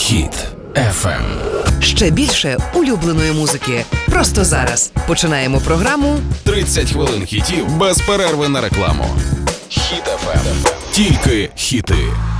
Хіт FM. Ще більше улюбленої музики. Просто зараз. Починаємо програму 30 хвилин хітів без перерви на рекламу. Хіт FM. Тільки хіти.